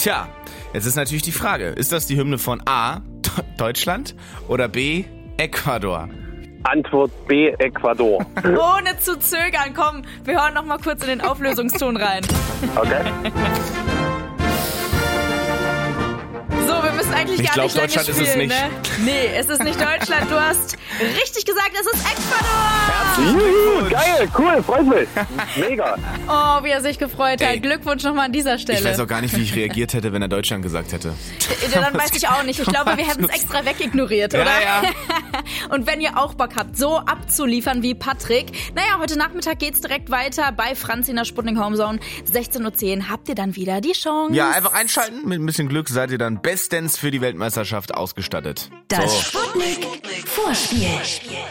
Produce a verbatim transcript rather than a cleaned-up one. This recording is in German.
Tja, jetzt ist natürlich die Frage, ist das die Hymne von A, Deutschland oder B, Ecuador? Antwort B, Ecuador. Ohne zu zögern, komm, wir hören noch mal kurz in den Auflösungston rein. Okay. So, wir müssen eigentlich Ich gar glaub, nicht lange Deutschland ist es spielen, nicht. ne? Nee, es ist nicht Deutschland. Du hast richtig gesagt, es ist Ecuador. Juhu, geil, cool, freut mich. Mega. Oh, wie er sich gefreut hat. Ey. Glückwunsch nochmal an dieser Stelle. Ich weiß auch gar nicht, wie ich reagiert hätte, wenn er Deutschland gesagt hätte. Ja, dann weiß ich auch nicht. Ich glaube, wir hätten es extra wegignoriert, oder? Ja, ja. Und wenn ihr auch Bock habt, so abzuliefern wie Patrick, naja, heute Nachmittag geht's direkt weiter bei Franzi in der Sputnik Homezone. sechzehn Uhr zehn habt ihr dann wieder die Chance. Ja, einfach einschalten. Mit ein bisschen Glück seid ihr dann bestens für die Weltmeisterschaft ausgestattet. Das So. Sputnik Vorspiel.